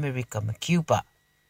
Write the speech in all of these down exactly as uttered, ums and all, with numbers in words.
America ma Cuba.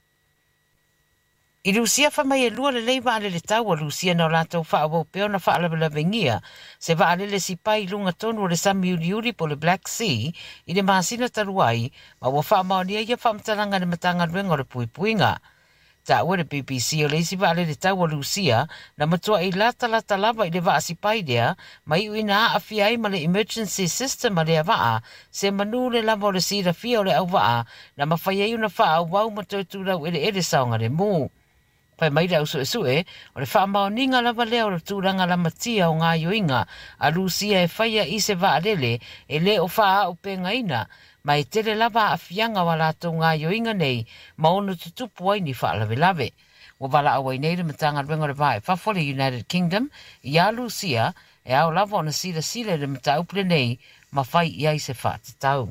I Rusia fa mai e lua le leiva ale le tau a Rusia na o lātou wha awau peo na wha alawe lawengia se wa ale le si pai lunga tonu o le sami uri uri po le Black Sea i le maasina taruai ma wa wha maonia ia wha mtalanga le matanga ruenga o le pui puinga. Ta ua le B B C o le isi wa ale le tau a Rusia na matua i lata lata lava i le wa si pai dea ma i uina a fia i ma le emergency system a le a waa se manu le lava o le sira fia o le au waa na mawhai ei una wha au wau matotu rau ele ele saonga le mū. Pai mai rau sue sue, o le whaamao ninga lava leo le tūranga la matia o ngā yoinga, a Rusia e whaia i se vaarele, e le o wha au penga ina, ma e tere lava a fianga wa lato ngā yoinga nei, ma ono tutupu ai ni wha lawe lawe. Wa wala awai nei le matanga rengo le vae, whafole United Kingdom, i a Rusia, e au lava o na sila sila le mata upre nei, ma whai iai se wha te tau.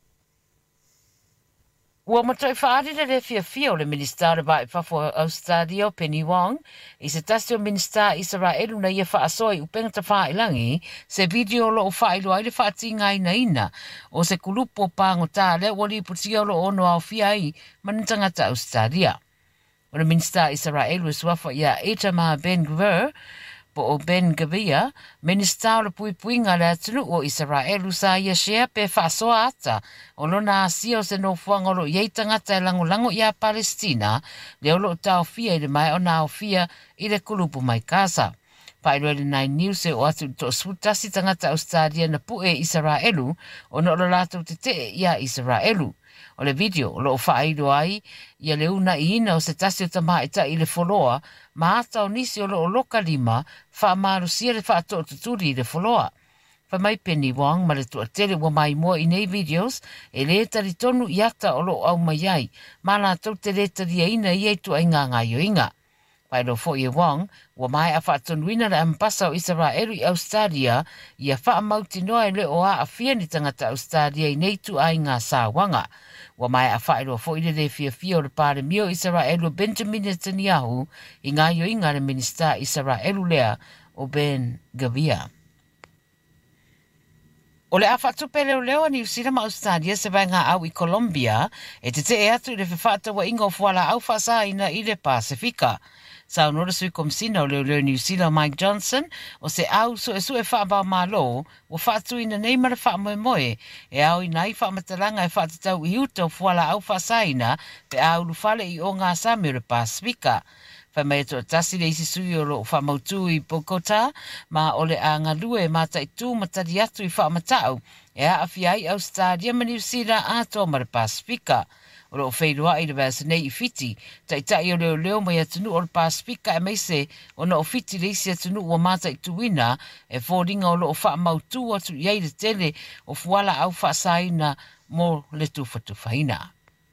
Ua matoi whaarira le fia fia o le minister le vai whafo Australia Penny Wong i se tasi o minister Israelu na ia whaasoi upenga ta whaelangi se video lo o whaelo ai le whaatinga ina ina o se kulupo pango tā le wali putia lo ono au fia ai manitangata Australia. O le minister Israelu e suafa ia Itamar Ben-Gvir po o Ben-Gvir, minister o le pui puinga le atunu o Israelu sa ia shea pe whaasoa ata o lona asia o se no fuanga lo iei tangata e lango lango ia Palestina le o lo tau fia i le mai o na o fia i le kulupu mai kasa. Pairo le Nine News e o atu to sutasi tangata Australia na pu e Israelu o no lo lato te te ia Israelu. O le video o lo o whaaido ai ia le una i ina o se tasi o tamaita i le foloa ma ata o nisi o lo o loka lima wha maru sia le wha ato o tuturi i le foloa. Wha mai Penny Wong ma le tua tele wa mai mua i nei videos e le tari tonu i ata o lo au mai ai ma la tau te le tari a ina i ei tu ai ngā ngā yoinga. Pai lo fo i Wong wa mai a wha tonu ina le ambasa o Israelu i Australia i a wha mauti noa e le o a a fia ni tangata Australia i nei tu ai ngā sāwanga. Wa mai a wha ilo fo i le le fia fia o le pare mio Israelu Benjamin Netanyahu i ngā yoinga le minister Israelu lea o Ben-Gvir. O le awhatupe leo leo a New Zealand ma Australia se vai ngā au i Colombia e te te e atu i le whiwhata wa ingo fuala au whasa ina i le Pasifika. Sa unora sui komsina o leo leo New Zealand Mike Johnson o se au so e su e whaabau malo o whaatu ina nei mara wha moe moe e au i nai whaamatalanga e whaatatau i uta o fuala au whasa ina pe au lufale i o ngā sami o le Pasifika. Whai mai ato tasi le isi sui o lo whamautu i Bogota, ma o le a ngalue ma tai tū matari atu i whaamatau, e a awhia i Australia ma New Zealand ato ma le Pasifika. O lo whairua i le vasa nei i fiti, tai tai o leo leo mai atunu o le Pasifika e meise o na o fiti le isi atunu o ma tai tuina e fōringa o lo whaamautu atu i eire tele o fuala au whaasaina mo le tūwhatuwhaina.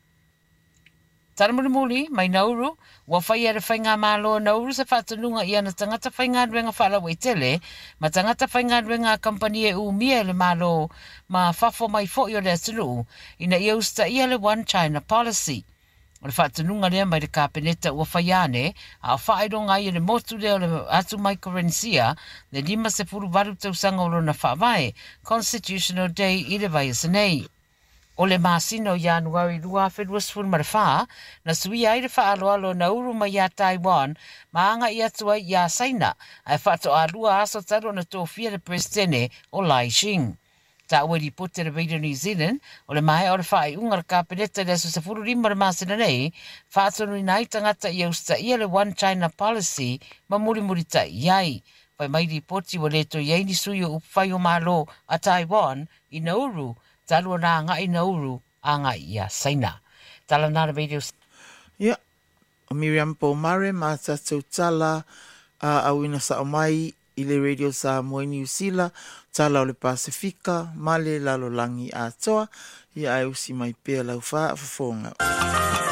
Taramuri muri, mai Nauru, wa whai ara whainga mālo Nauru se whatanunga i ana tangata whainga ruenga whalawa i tele, ma tangata whainga ruenga kampani e umia le mālo ma whafo mai fo i o le atunu, ina i austa i ale One China Policy. O le whatanunga lea mai le kāpeneta ua whaiane, a whaeronga i le motu leo le atu mai Korensia, le lima se furu varu tausanga o lona whawae, Constitutional Day i le vai asanei. O le masino Januari lua whedwasfun marwha, na sui ai le whaaloalo na uru mai a Taiwan, maanga i atua i a Saina, ai whato a lua aso taro na tōwhia le presidene o Lai Ching. Ta wedi pote le Radio New Zealand, o le mai o le whae ungar kāpeneta le aso sa furu rima le masina nei, whaatonu i nai tangata i austa i le One China Policy, ma muri muri ta iai. Whai mai li poti wa leto iai ni sui o upwhai o malo a Taiwan i Nauru, talua na nga i Nauru a nga i a Saina. Tala na radio. Ya, o Miriam Pomare, ma tatou tala a awina sa o mai i le radio sa Moe New Zealand, tala o le Pasifika, ma le lalo langi a toa, ia ai usi mai pēa lau wha a whafonga.